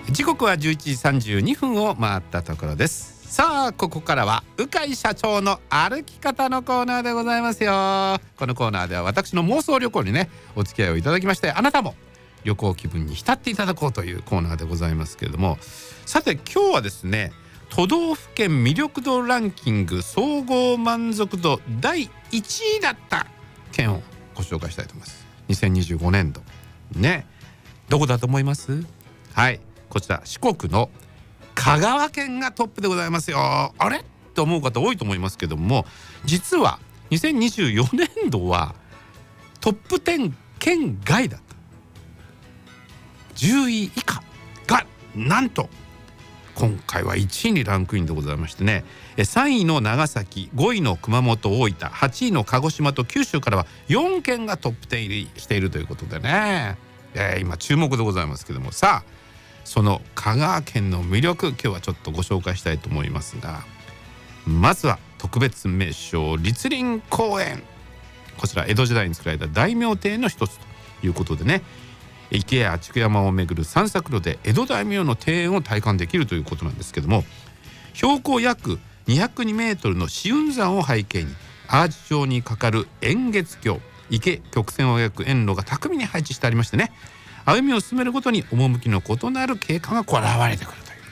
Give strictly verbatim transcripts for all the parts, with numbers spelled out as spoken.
時刻はじゅういちじさんじゅうにふんを回ったところです。さあここからは鵜飼社長の歩き方のコーナーでございますよ。このコーナーでは私の妄想旅行にねお付き合いをいただきまして、あなたも旅行気分に浸っていただこうというコーナーでございますけれども、さて今日はですね、都道府県魅力度ランキング総合満足度だいいちいだった県をご紹介したいと思います。にせんにじゅうごねんどね、どこだと思います？はい、こちら四国の香川県がトップでございますよ。あれって思う方多いと思いますけども、実はにせんにじゅうよねんどはトップじゅう県外だった。じゅうい以下がなんと今回はいちいにランクインでございましてね、さんいの長崎、ごいの熊本、大分、はちいの鹿児島と九州からはよんけんがトップじゅう入りしているということでね、えー、今注目でございますけども、さあその香川県の魅力、今日はちょっとご紹介したいと思いますが、まずは特別名勝栗林公園。こちら江戸時代に作られた大名庭の一つということでね、池や筑山を巡る散策路で江戸大名の庭園を体感できるということなんですけども、標高約にひゃくにメートルの紫雲山を背景にアーチ状にかかる円月橋、池曲線を描く円路が巧みに配置してありましてね、歩みを進めるごとに趣の異なる景観がこう現れてくるという。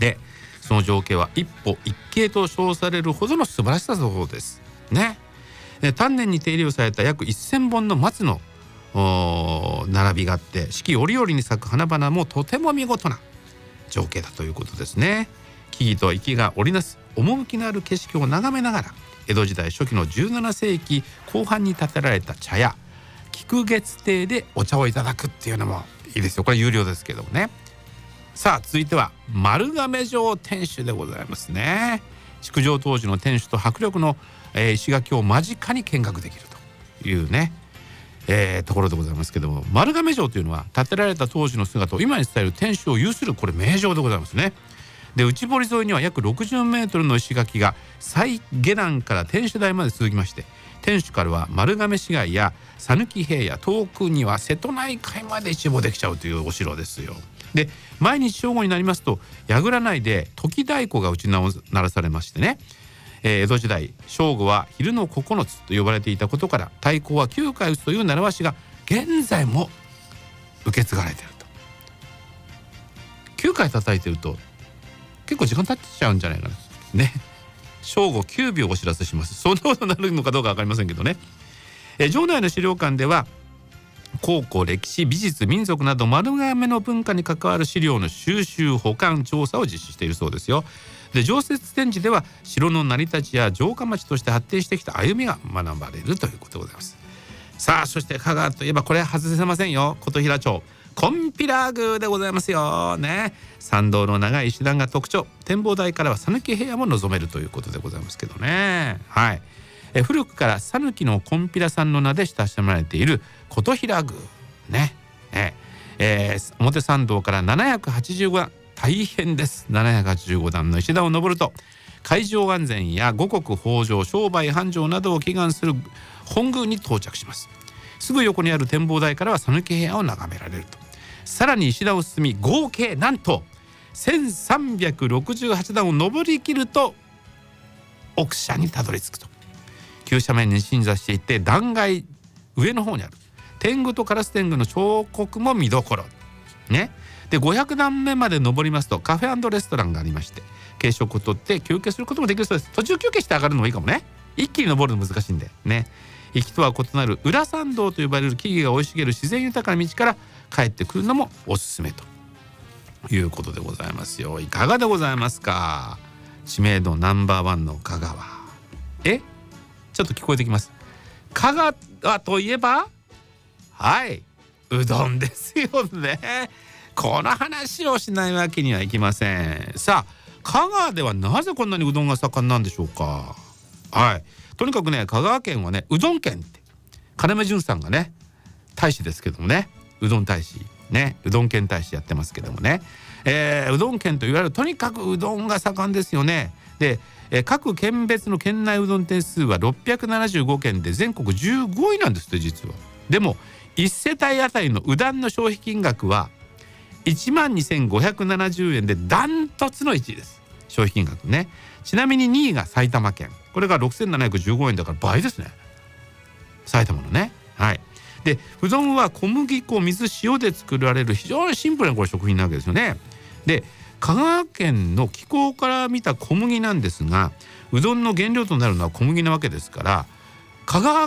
でその情景は一歩一景と称されるほどの素晴らしさだそうですね。丹念に手入れをされた約せんぼんの松の並びがあって、四季折々に咲く花々もとても見事な情景だということですね。木々と池が織りなす趣のある景色を眺めながら、江戸時代初期のじゅうななせいきこう半に建てられた茶屋菊月亭でお茶をいただくっていうのもいいですよ。これ有料ですけどもね。さあ続いては丸亀城天守でございますね。築城当時の天守と迫力の、えー、石垣を間近に見学できるというね、えー、ところでございますけども、丸亀城というのは建てられた当時の姿を今に伝える天守を有するこれ名城でございますね。で内堀沿いには約ろくじゅうメートルの石垣が最下段から天守台まで続きまして、天守からは丸亀市街や讃岐平野、遠くには瀬戸内海まで一望できちゃうというお城ですよ。で毎日正午になりますと櫓内で時太鼓が打ち鳴らされましてね、えー、江戸時代正午は昼のここのつと呼ばれていたことから、太鼓はきゅうかい打つという習わしが現在も受け継がれていると。きゅうかい叩いてると結構時間経っちゃうんじゃないかなね。正午きゅうびょうお知らせします。そんなことになるのかどうか分かりませんけどね。え城内の資料館では考古、歴史、美術、民族など丸亀の文化に関わる資料の収集、保管、調査を実施しているそうですよ。で常設展示では城の成り立ちや城下町として発展してきた歩みが学ばれるということでございます。さあそして香川といえばこれは外せませんよ。琴平町金毘羅宮でございますよね。参道の長い石段が特徴、展望台からは讃岐平野も望めるということでございますけどね。はい、え古くから讃岐の金毘羅さんの名で親しまれている琴平宮ね、ええー、表参道からななひゃくはちじゅうごだん、大変です。ななひゃくはちじゅうごだんの石段を登ると海上安全や五穀豊穣、商売繁盛などを祈願する本宮に到着します。すぐ横にある展望台からは讃岐平野を眺められると。さらに石段を進み合計なんとせんさんびゃくろくじゅうはちだんを登りきると奥社にたどり着くと。急斜面に鎮座していて、断崖上の方にある天狗と烏天狗の彫刻も見どころね。でごひゃくだんめまで登りますとカフェ&レストランがありまして、軽食をとって休憩することもできるそうです。途中休憩して上がるのもいいかもね。一気に登るの難しいんでね。行きとは異なる裏参道と呼ばれる木々が生い茂る自然豊かな道から帰ってくるのもおすすめということでございますよ。いかがでございますか。知名度ナンバーワンの香川、えちょっと聞こえてきます。香川といえばはいうどんですよね。この話をしないわけにはいきません。さあ香川ではなぜこんなにうどんが盛んなんでしょうか。はい、とにかくね香川県はねうどん県って要潤さんがね大使ですけどもね、うどん大使ね、うどん県大使やってますけどもね、えー、うどん県といわれるとにかくうどんが盛んですよね。で、えー、各県別の県内うどん店数はろっぴゃくななじゅうごけんで全国じゅうごいなんですって実は。でもいちせたいあたりのうどんの消費金額はいいちまんにせんごひゃくななじゅうえんでダントツのいちいです、消費金額ね。ちなみににいが埼玉県、これがろくせんななひゃくじゅうごえんだから倍ですね、埼玉のね。はい。でうどんは小麦粉、水、塩で作られる非常にシンプルなこれ食品なわけですよね。で香川県の気候から見た小麦なんですが、うどんの原料となるのは小麦なわけですから、香川